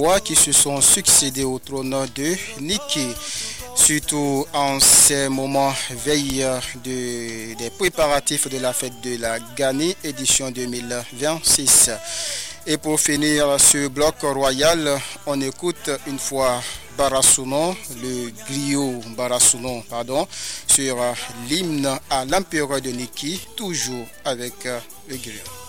rois qui se sont succédés au trône de Niki. Surtout en ces moments veille des préparatifs de la fête de la Gani édition 2026. Et pour finir ce bloc royal, on écoute une fois Barasounon, le griot Barasounon, sur l'hymne à l'empereur de Niki, toujours avec le griot.